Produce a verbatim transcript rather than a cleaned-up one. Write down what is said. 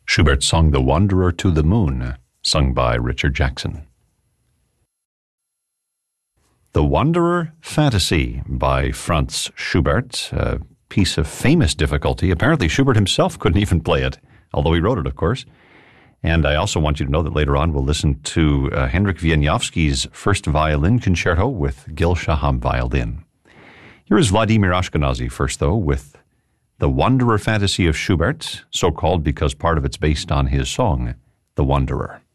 Schubert's song The Wanderer to the Moon, sung by Richard Jackson. The Wanderer Fantasy by Franz Schubert, a piece of famous difficulty. Apparently Schubert himself couldn't even play it, although he wrote it, of course. And I also want you to know that later on we'll listen to uh, Henryk Wieniawski's first violin concerto with Gil Shaham violin. Here is Vladimir Ashkenazy first, though, with The Wanderer Fantasy of Schubert, so called because part of it's based on his song, The Wanderer.